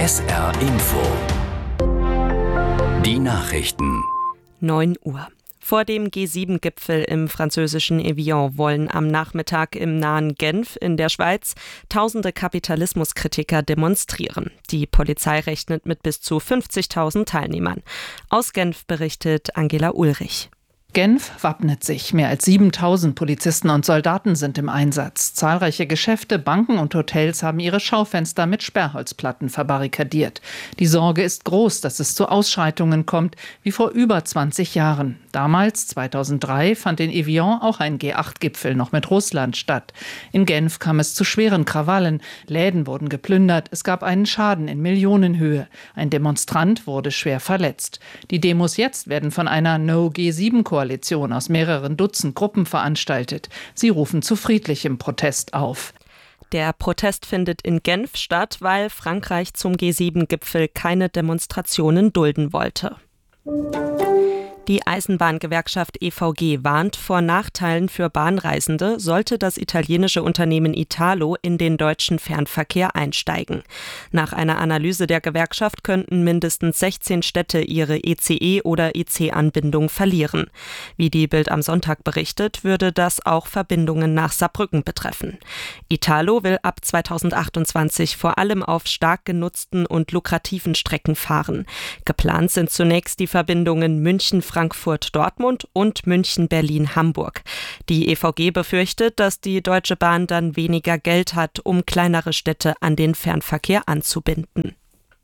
SR Info. Die Nachrichten. 9 Uhr. Vor dem G7-Gipfel im französischen Evian wollen am Nachmittag im nahen Genf in der Schweiz tausende Kapitalismuskritiker demonstrieren. Die Polizei rechnet mit bis zu 50.000 Teilnehmern. Aus Genf berichtet Angela Ulrich. Genf wappnet sich. Mehr als 7.000 Polizisten und Soldaten sind im Einsatz. Zahlreiche Geschäfte, Banken und Hotels haben ihre Schaufenster mit Sperrholzplatten verbarrikadiert. Die Sorge ist groß, dass es zu Ausschreitungen kommt, wie vor über 20 Jahren. Damals, 2003, fand in Evian auch ein G8-Gipfel noch mit Russland statt. In Genf kam es zu schweren Krawallen. Läden wurden geplündert. Es gab einen Schaden in Millionenhöhe. Ein Demonstrant wurde schwer verletzt. Die Demos jetzt werden von einer No-G7-Koalition aus mehreren Dutzend Gruppen veranstaltet. Sie rufen zu friedlichem Protest auf. Der Protest findet in Genf statt, weil Frankreich zum G7-Gipfel keine Demonstrationen dulden wollte. Die Eisenbahngewerkschaft EVG warnt vor Nachteilen für Bahnreisende, sollte das italienische Unternehmen Italo in den deutschen Fernverkehr einsteigen. Nach einer Analyse der Gewerkschaft könnten mindestens 16 Städte ihre ECE- oder IC-Anbindung verlieren. Wie die Bild am Sonntag berichtet, würde das auch Verbindungen nach Saarbrücken betreffen. Italo will ab 2028 vor allem auf stark genutzten und lukrativen Strecken fahren. Geplant sind zunächst die Verbindungen München-Frankfurt-Dortmund und München-Berlin-Hamburg. Die EVG befürchtet, dass die Deutsche Bahn dann weniger Geld hat, um kleinere Städte an den Fernverkehr anzubinden.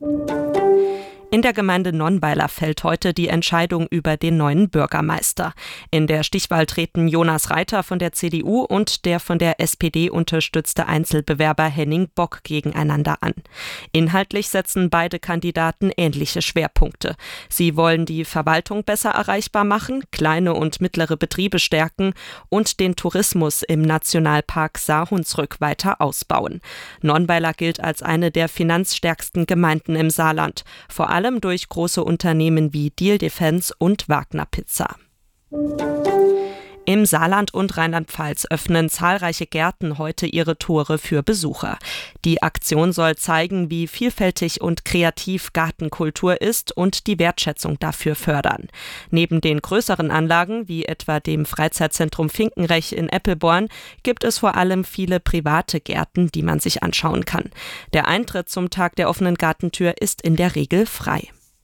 In der Gemeinde Nonnweiler fällt heute die Entscheidung über den neuen Bürgermeister. In der Stichwahl treten Jonas Reiter von der CDU und der von der SPD unterstützte Einzelbewerber Henning Bock gegeneinander an. Inhaltlich setzen beide Kandidaten ähnliche Schwerpunkte. Sie wollen die Verwaltung besser erreichbar machen, kleine und mittlere Betriebe stärken und den Tourismus im Nationalpark Saar-Hunsrück weiter ausbauen. Nonnweiler gilt als eine der finanzstärksten Gemeinden im Saarland, vor allem durch große Unternehmen wie Diehl Defense und Wagner Pizza. Im Saarland und Rheinland-Pfalz öffnen zahlreiche Gärten heute ihre Tore für Besucher. Die Aktion soll zeigen, wie vielfältig und kreativ Gartenkultur ist und die Wertschätzung dafür fördern. Neben den größeren Anlagen, wie etwa dem Freizeitzentrum Finkenrech in Eppelborn, gibt es vor allem viele private Gärten, die man sich anschauen kann. Der Eintritt zum Tag der offenen Gartentür ist in der Regel frei.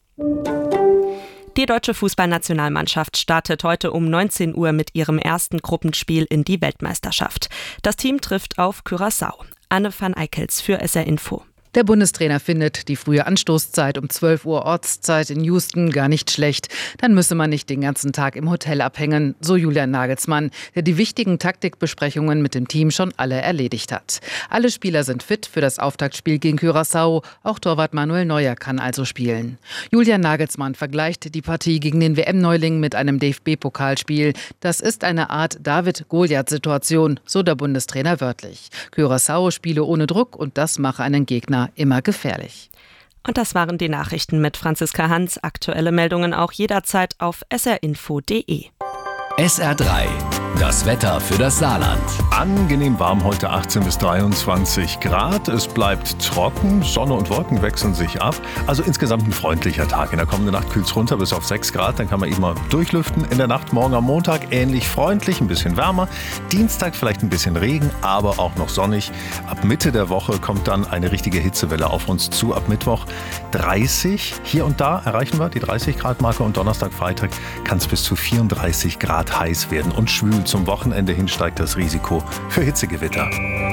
Die deutsche Fußballnationalmannschaft startet heute um 19 Uhr mit ihrem ersten Gruppenspiel in die Weltmeisterschaft. Das Team trifft auf Curaçao. Anne van Eickels für SR Info. Der Bundestrainer findet die frühe Anstoßzeit um 12 Uhr Ortszeit in Houston gar nicht schlecht. Dann müsse man nicht den ganzen Tag im Hotel abhängen, so Julian Nagelsmann, der die wichtigen Taktikbesprechungen mit dem Team schon alle erledigt hat. Alle Spieler sind fit für das Auftaktspiel gegen Curaçao. Auch Torwart Manuel Neuer kann also spielen. Julian Nagelsmann vergleicht die Partie gegen den WM-Neuling mit einem DFB-Pokalspiel. Das ist eine Art David-Goliath-Situation, so der Bundestrainer wörtlich. Curaçao spiele ohne Druck und das mache einen Gegner immer gefährlich. Und das waren die Nachrichten mit Franziska Hans. Aktuelle Meldungen auch jederzeit auf srinfo.de. SR3, das Wetter für das Saarland. Angenehm warm heute, 18 bis 23 Grad. Es bleibt trocken, Sonne und Wolken wechseln sich ab. Also insgesamt ein freundlicher Tag. In der kommenden Nacht kühlt es runter bis auf 6 Grad. Dann kann man eben mal durchlüften. In der Nacht morgen am Montag ähnlich freundlich, ein bisschen wärmer. Dienstag vielleicht ein bisschen Regen, aber auch noch sonnig. Ab Mitte der Woche kommt dann eine richtige Hitzewelle auf uns zu. Ab Mittwoch 30. Hier und da erreichen wir die 30 Grad Marke und Donnerstag, Freitag kann es bis zu 34 Grad heiß werden und schwül. Zum Wochenende hin steigt das Risiko für Hitzegewitter.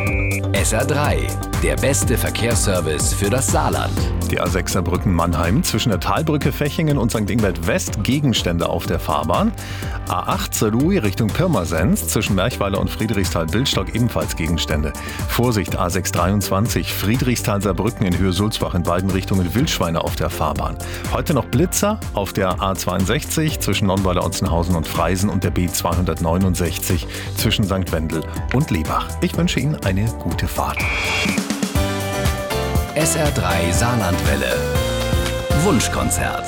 SR3, der beste Verkehrsservice für das Saarland. Die A6 Saarbrücken-Mannheim zwischen der Talbrücke Fechingen und St. Ingbert West Gegenstände auf der Fahrbahn. A8 Saarlouis Richtung Pirmasens zwischen Merchweiler und Friedrichsthal-Bildstock ebenfalls Gegenstände. Vorsicht A6 23 Friedrichsthal-Saarbrücken in Höhe Sulzbach in beiden Richtungen Wildschweine auf der Fahrbahn. Heute noch Blitzer auf der A62 zwischen Nonnweiler-Otzenhausen und Freisen und der B269 zwischen St. Wendel und Lebach. Ich wünsche Ihnen eine gute Fahrt. SR3 Saarlandwelle. Wunschkonzert.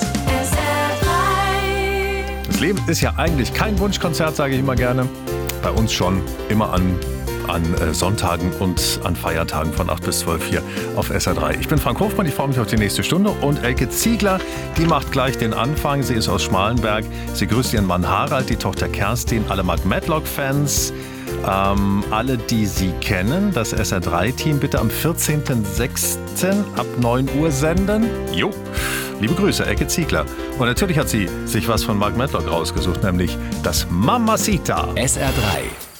Das Leben ist ja eigentlich kein Wunschkonzert, sage ich immer gerne. Bei uns schon immer an an Sonntagen und an Feiertagen von 8 bis 12 hier auf SR3. Ich bin Frank Hofmann, ich freue mich auf die nächste Stunde. Und Elke Ziegler, die macht gleich den Anfang. Sie ist aus Schmalenberg. Sie grüßt ihren Mann Harald, die Tochter Kerstin, alle Mark-Medlock-Fans. Alle, die Sie kennen, das SR3-Team, bitte am 14.06. ab 9 Uhr senden. Jo, liebe Grüße, Elke Ziegler. Und natürlich hat sie sich was von Mark Medlock rausgesucht, nämlich das Mamacita. SR3